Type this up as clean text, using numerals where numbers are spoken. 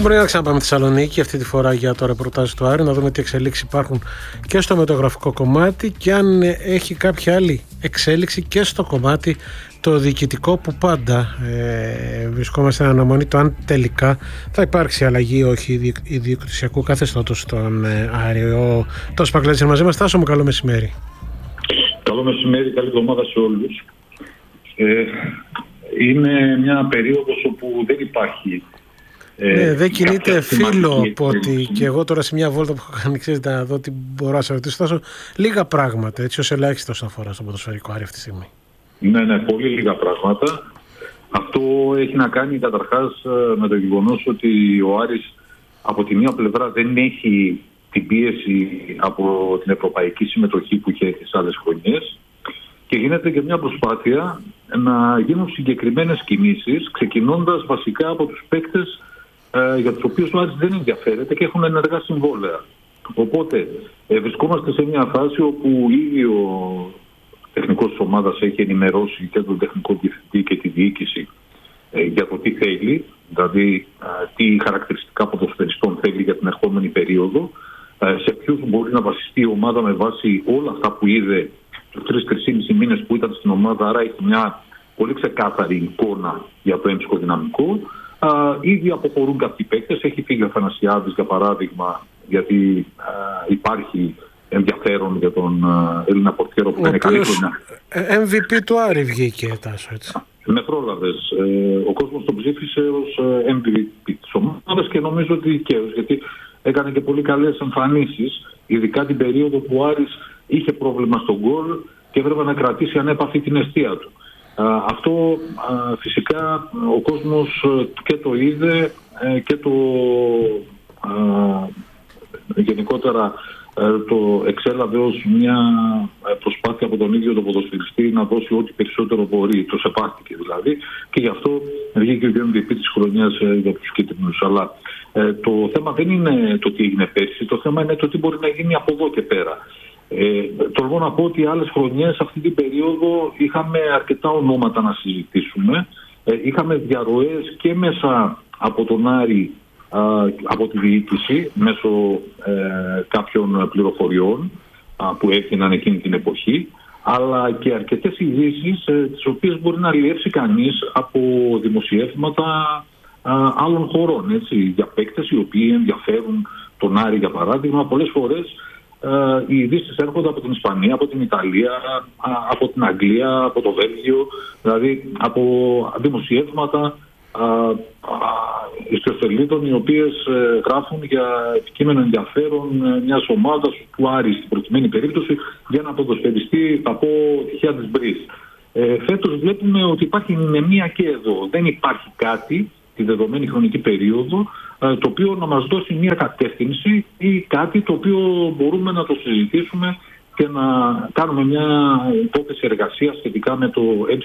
Μπορεί να ξαναπάμε στη Θεσσαλονίκη αυτή τη φορά για το ρεπορτάζ του Άρη, να δούμε τι εξελίξεις υπάρχουν και στο μετεωγραφικό κομμάτι και αν έχει κάποια άλλη εξέλιξη και στο κομμάτι το διοικητικό, που πάντα βρισκόμαστε εν αναμονή το αν τελικά θα υπάρξει αλλαγή ή όχι ιδιοκτησιακού καθεστώτος στον Άρη. Ο Τάσος Παγκλέτης είναι μαζί μας. Τάσο μου, καλό μεσημέρι. Καλό μεσημέρι, καλή εβδομάδα σε όλους. Είναι μια περίοδος όπου δεν υπάρχει δεν κινείται φίλο από ότι και εγώ τώρα σε μια βόλτα που έχω κάνει, ξέρετε, να δω τι μπορώ να σε ρωτήσω, Τάσο, λίγα πράγματα, έτσι ως ελάχιστος αφορά στο ποδοσφαιρικό Άρη αυτή τη στιγμή. Ναι, πολύ λίγα πράγματα. Αυτό έχει να κάνει καταρχάς με το γεγονός ότι ο Άρης από τη μία πλευρά δεν έχει την πίεση από την ευρωπαϊκή συμμετοχή που είχε τις άλλες χρονιές και γίνεται και μια προσπάθεια να γίνουν συγκεκριμένες κινήσεις, ξεκινώντας βασικά από τους παίκτες για τους οποίους ο Άρης δεν ενδιαφέρεται και έχουν ενεργά συμβόλαια. Οπότε βρισκόμαστε σε μια φάση όπου ήδη ο τεχνικός της ομάδας έχει ενημερώσει και τον τεχνικό διευθυντή και τη διοίκηση για το τι θέλει, δηλαδή τι χαρακτηριστικά ποδοσφαιριστών θέλει για την ερχόμενη περίοδο, σε ποιους μπορεί να βασιστεί η ομάδα με βάση όλα αυτά που είδε τους 3-3,5 μήνες που ήταν στην ομάδα, άρα έχει μια πολύ ξεκάθαρη εικόνα για το έμψυχο δυναμικό. Ήδη αποχωρούν κάποιοι παίκτες, έχει φύγει ο Αθανασιάδης για παράδειγμα, γιατί υπάρχει ενδιαφέρον για τον Έλληνα πορτιέρο που κάνει καλή χρονιά. MVP του Άρη βγήκε, Τάσο, έτσι. Με πρόλαβες. Ο κόσμος τον ψήφισε ως MVP της ομάδας και νομίζω ότι δικαίως, γιατί έκανε και πολύ καλές εμφανίσεις, ειδικά την περίοδο που ο Άρης είχε πρόβλημα στον γκολ και έπρεπε να κρατήσει ανέπαφη την εστία του. Αυτό φυσικά ο κόσμος και το είδε και το γενικότερα το εξέλαβε ως μια προσπάθεια από τον ίδιο τον ποδοσφαιριστή να δώσει ό,τι περισσότερο μπορεί, το σεβάστηκε δηλαδή, και γι' αυτό βγήκε ο MVP της χρονιάς για τους κίτρινους. Αλλά το θέμα δεν είναι το τι έγινε πέρσι, το θέμα είναι το τι μπορεί να γίνει από εδώ και πέρα. Τολμώ να πω ότι άλλες χρονιές αυτή την περίοδο είχαμε αρκετά ονόματα να συζητήσουμε, είχαμε διαρροές και μέσα από τον Άρη, από τη διοίκηση μέσω κάποιων πληροφοριών που έγιναν εκείνη την εποχή, αλλά και αρκετές ειδήσεις τις οποίες μπορεί να αλλιεύσει κανείς από δημοσιεύματα άλλων χωρών, έτσι, για παίκτες οι οποίοι ενδιαφέρουν τον Άρη για παράδειγμα. Πολλές φορές οι ειδήσεις έρχονται από την Ισπανία, από την Ιταλία, από την Αγγλία, από το Βέλγιο, δηλαδή από δημοσιεύματα ιστοσελίδων οι οποίες γράφουν για επικείμενο ενδιαφέρον μιας ομάδας του Άρη στην προκειμένη περίπτωση για να ποδοσφαιριστεί, θα πω τυχαία της Μπρις. Φέτος βλέπουμε ότι υπάρχει μία και εδώ. Δεν υπάρχει κάτι τη δεδομένη χρονική περίοδο το οποίο να μας δώσει μία κατεύθυνση ή κάτι το οποίο μπορούμε να το συζητήσουμε και να κάνουμε μια υπόθεση εργασία σχετικά με το